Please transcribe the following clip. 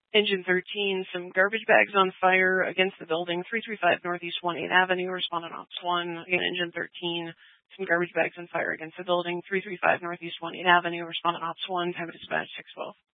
Engine 13, some garbage bags on fire against the building, 335 Northeast 18th Avenue, respondent Ops 1. Again, Engine 13, some garbage bags on fire against the building, 335 Northeast 18th Avenue, respondent Ops 1, time of dispatch 6:12.